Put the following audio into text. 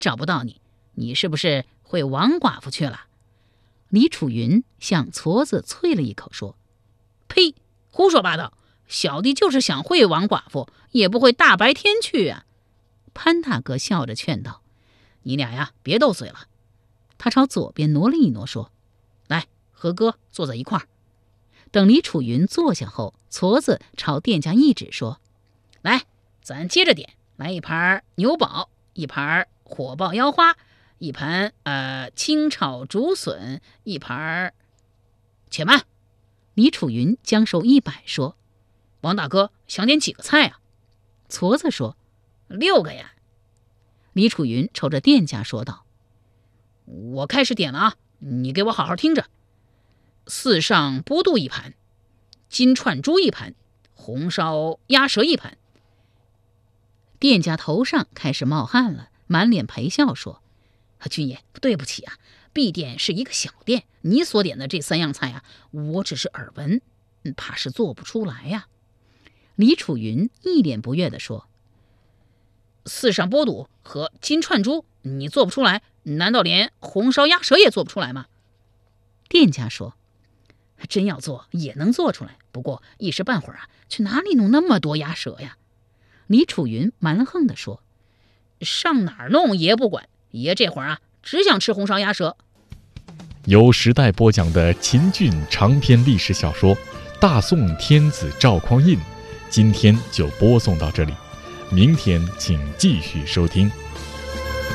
找不到你，你是不是会王寡妇去了？”李楚云向矬子啐了一口，说：“呸！胡说八道！小弟就是想会王寡妇，也不会大白天去啊。”潘大哥笑着劝道：“你俩呀，别斗嘴了。”他朝左边挪了一挪，说：“来，和哥坐在一块儿。”等李楚云坐下后，矬子朝店家一指，说：“来，咱接着点，来一盘牛宝，一盘火爆腰花，一盘清炒竹笋，一盘……且慢！”李楚云将手一摆，说：“王大哥想点几个菜啊？”矬子说：“6个呀。”李楚云瞅着店家说道：“我开始点了啊，你给我好好听着。4上波肚1盘，金串猪1盘，红烧鸭舌1盘。”店家头上开始冒汗了，满脸陪笑说：“军爷，对不起啊，敝店是一个小店，你所点的这3样菜啊，我只是耳闻，怕是做不出来呀。”李楚云一脸不悦地说：“4上波肚和金串猪你做不出来，难道连红烧鸭舌也做不出来吗？”店家说：“真要做也能做出来，不过一时半会儿啊，去哪里弄那么多鸭舌呀？”李楚云蛮横地说：“上哪儿弄爷不管，爷这会儿啊只想吃红烧鸭舌。” 由时代播讲的秦俊长篇历史小说《大宋天子赵匡胤》，今天就播送到这里，明天请继续收听。